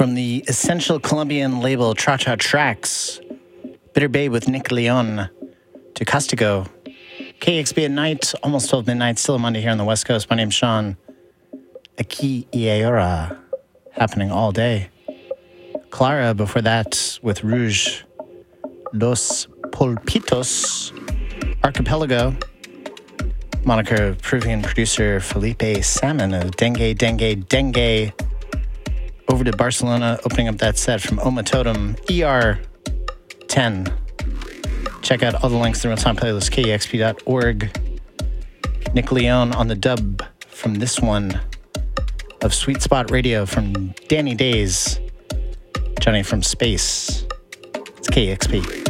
From the essential Colombian label Cha Cha Tracks, Bitter Babe with Nick Leon, to Castigo. KEXP at night, almost 12 midnight, still a Monday here on the West Coast. My name's Sean. Aquí y ahora, happening all day. Clara before that with Rouge, Los Pulpitos, Archipelago, moniker of Peruvian producer Felipe Salmon of Dengue, Dengue, Dengue. Over to Barcelona, opening up that set from Oma Totem, ER10. Check out all the links to the real-time playlist, kexp.org. Nick Leon on the dub from this one of Sweet Spot Radio from Danny Days, Johnny from Space. It's KEXP.